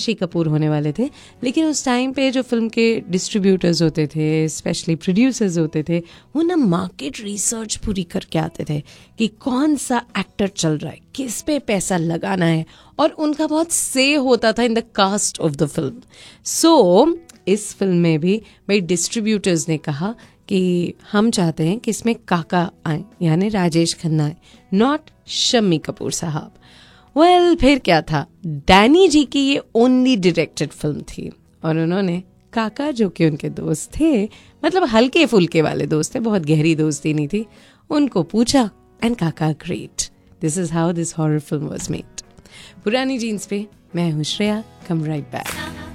ऋषि कपूर होने वाले थे, लेकिन उस टाइम पे जो फिल्म के डिस्ट्रीब्यूटर्स होते थे, स्पेशली प्रोड्यूसर्स होते थे, वो ना मार्केट रिसर्च पूरी करके आते थे कि कौन सा एक्टर चल रहा है, किस पे पैसा लगाना है, और उनका बहुत से होता था in the cast of the film. सो इस फिल्म में भी भाई डिस्ट्रीब्यूटर्स ने कहा कि हम चाहते हैं कि इसमें काका आए, यानी राजेश खन्ना आए, नॉट शम्मी कपूर साहब. वेल, फिर क्या था, डैनी जी की ये ओनली डायरेक्टेड फिल्म थी और उन्होंने काका, जो कि उनके दोस्त थे, मतलब हल्के फुल्के वाले दोस्त थे, बहुत गहरी दोस्ती नहीं थी, उनको पूछा एंड काका agreed. This is how this horror film was made. पुरानी जीन्स पे मैं हूँ श्रेया. कम राइट बैक.